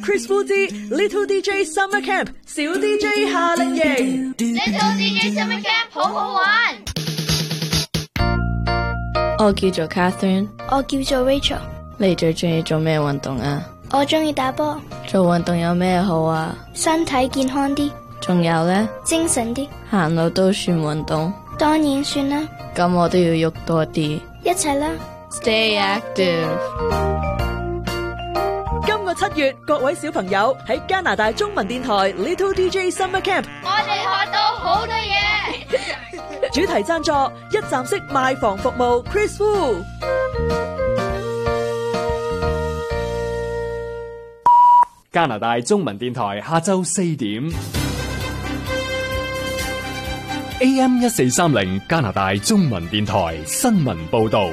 Chris Fu 之 Little DJ Summer Camp 小 DJ 夏令營 Little DJ Summer Camp 好好玩。 我叫做 Catherine， 我叫做 Rachel。 你最中意做咩運動啊？ 我中意打波。 做運動有咩好啊？ 身體健康啲。 仲有呢？ 精神啲。 行路都算運動？ 當然算啦。 咁我都要喐多啲。 一齊啦 ！Stay active。 今個7月，各位小朋友喺加拿大中文電台 Little DJ Summer Camp， 我哋學到好多嘢。 主題贊助一站式賣房服務 Chris Fu。 加拿大中文電台下晝4點 AM 1430加拿大中文電台新聞報道。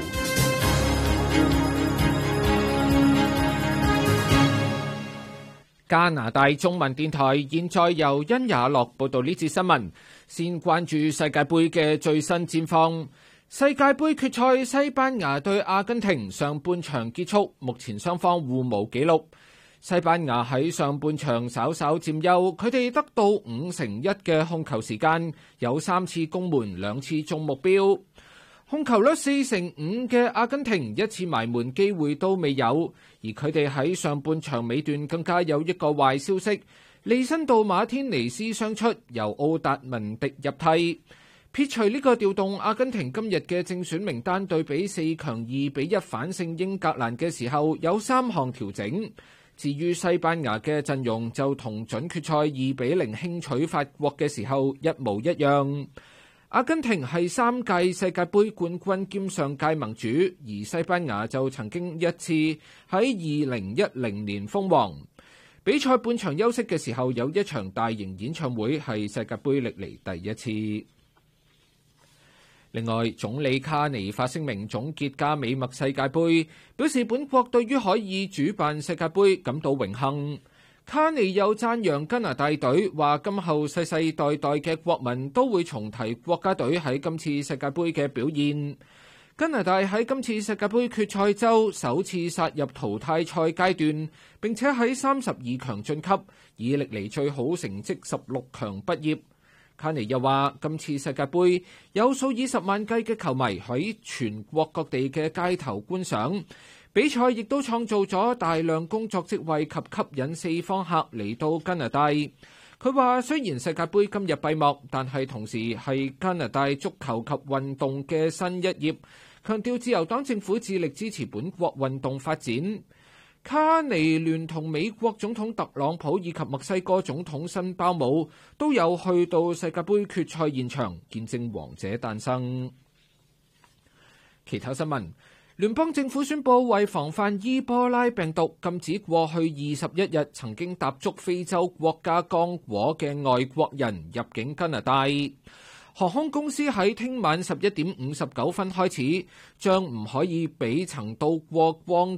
加拿大中文電台現在由殷也樂報道呢節新聞。先關注世界盃嘅最新戰況。世界盃決賽，西班牙對阿根廷上半場結束，目前雙方互無紀錄。西班牙喺上半場稍稍佔優，佢哋得到5-1嘅控球時間，有3次攻門，2次中目標。控球率4-5嘅阿根廷一次埋門機會都未有，而佢哋喺上半場尾段更加有一個壞消息，利申道馬天尼斯傷出，由奧達文迪入替。撇除呢個調動，阿根廷今日嘅正選名單對比4強2-1反勝英格蘭嘅時候有3項調整。至於西班牙嘅陣容就同準決賽2-0輕取法國嘅時候一模一樣。阿根廷係3屆世界盃冠軍兼上屆盟主，而西班牙就曾經一次喺2010年封王。比賽半場休息嘅時候有一場大型演唱會，係世界盃歷嚟第一次。另外，總理卡尼發聲明總結加美墨世界盃，表示本國對於可以主辦世界盃感到榮幸。卡尼又讚揚加拿大隊，話今後世世代代嘅國民都會重提國家隊喺今次世界盃嘅表現。加拿大喺今次世界盃決賽周首次殺入淘汰賽階段，並且喺32強晉級，以歷嚟最好成績16強畢業。卡尼又話：今次世界盃有數以十萬計嘅球迷喺全國各地嘅街頭觀賞，比賽亦都創造咗大量工作職位及吸引四方客嚟到加拿大。佢話：雖然世界盃今日閉幕，但係同時係加拿大足球及運動嘅新一頁，強調自由黨政府致力支持本國運動發展。卡尼聯同美國總統特朗普以及墨西哥總統辛巴姆都有去到世界盃決賽現場，見證王者誕生。其他新聞，聯邦政府宣布為防範伊波拉病毒，禁止過去21日曾經踏足非洲國家剛果嘅外國人入境加拿大。航空公司喺聽晚11點59分開始，將唔可以俾曾到過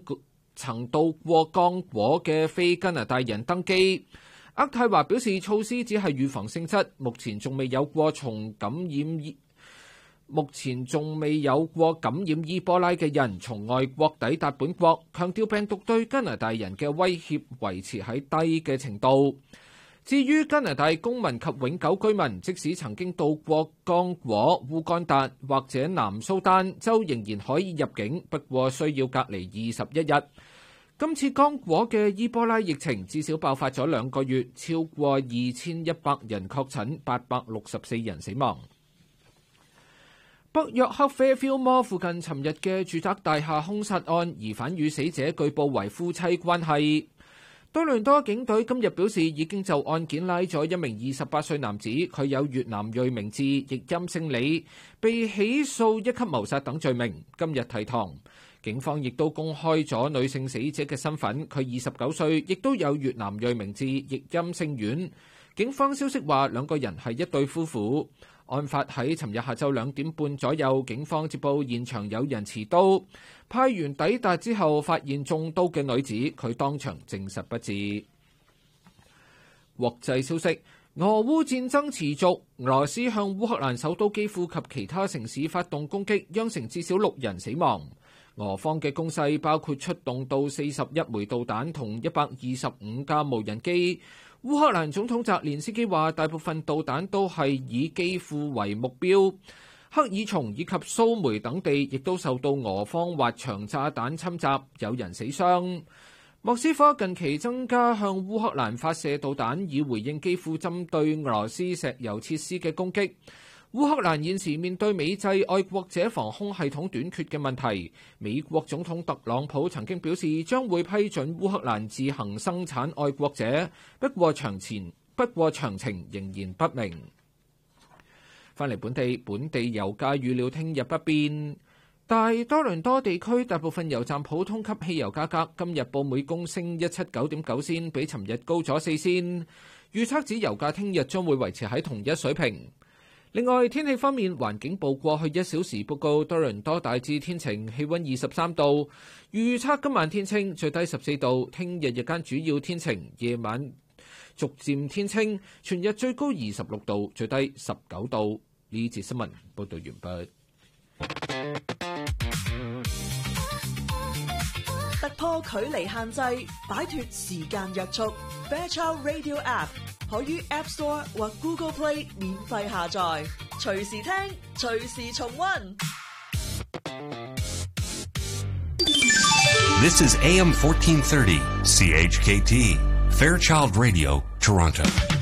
剛果嘅非加拿大人登機。渥太華表示措施只係預防性質，目前仲未有過感染伊波拉嘅人從外國抵達本國，強調病毒對加拿大人嘅威脅維持喺低嘅程度。至於加拿大公民及永久居民，即使曾經到過剛果、烏干達或者南蘇丹州，仍然可以入境，不過需要隔離21日。今次剛果嘅伊波拉疫情至少爆發咗2個月，超過2100人確診，864人死亡。北約克啡 Fillmore 附近尋日嘅住宅大廈兇殺案，疑犯與死者據報為夫妻關係。多倫多警隊今日表示，已經就案件拉咗一名28歲男子，佢有越南裔名字，譯音姓李，被起訴1級謀殺等罪名，今日提堂。警方亦都公開咗女性死者嘅身份，佢29歲，亦都有越南裔名字，譯音姓阮。警方消息話兩個人係一對夫婦。案發喺尋日下晝2點半左右，警方接報現場有人持刀，派員抵達之後發現中刀嘅女子，佢當場證實不治。國際消息，俄烏戰爭持續，俄羅斯向烏克蘭首都基輔及其他城市發動攻擊，釀成至少6人死亡。 俄方嘅攻勢包括出動到41枚導彈同125架無人機。烏克蘭總統澤連斯基話，大部分導彈都係以基輔為目標。克爾松以及蘇梅等地亦都受到俄方滑翔炸彈侵襲，有人死傷。莫斯科近期增加向烏克蘭發射導彈，以回應基輔針對俄羅斯石油設施嘅攻擊。烏克蘭現時面對美製愛國者防空系統短缺嘅問題，美國總統特朗普曾經表示將會批准烏克蘭自行生產愛國者，不過詳情仍然不明。返嚟本地油價預料聽日不變。大多倫多地區大部分油站普通級汽油價格今日報每公升179.9仙，比尋日高咗4仙。預測指油價聽日將會維持喺同一水平。另外，天氣方面，環境部過去1小時報告多倫多大致天晴，氣溫23度。預測今晚天清，最低14度。聽日日間主要天晴，夜晚逐漸天清，全日最高26度，最低19度。呢節新聞報道完畢。 突破距離限制，擺脫時間約束。Fairchild Radio App 可於 App Store 或 Google Play 免費下載，隨時聽，隨時重溫。 This is AM 1430 CHKT Fairchild Radio Toronto.